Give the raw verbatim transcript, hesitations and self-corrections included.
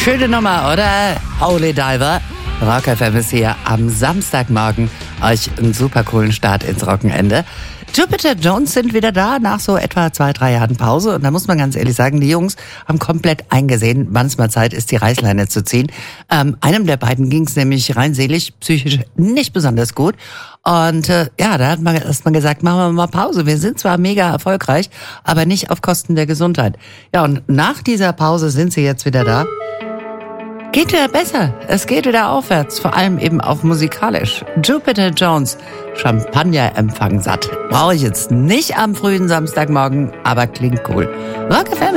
Schöne Nummer, oder? Holy Diver. Rock F M ist hier am Samstagmorgen. Euch einen super coolen Start ins Wochenende. Jupiter Jones sind wieder da nach so etwa zwei, drei Jahren Pause. Und da muss man ganz ehrlich sagen, die Jungs haben komplett eingesehen, wann es mal Zeit ist, die Reißleine zu ziehen. Ähm, einem der beiden ging es nämlich rein seelisch, psychisch nicht besonders gut. Und äh, ja, da hat man erstmal gesagt, machen wir mal Pause. Wir sind zwar mega erfolgreich, aber nicht auf Kosten der Gesundheit. Ja, und nach dieser Pause sind sie jetzt wieder da. Geht wieder besser. Es geht wieder aufwärts, vor allem eben auch musikalisch. Jupiter Jones, Champagnerempfang satt. Brauche ich jetzt nicht am frühen Samstagmorgen, aber klingt cool. Rock F M.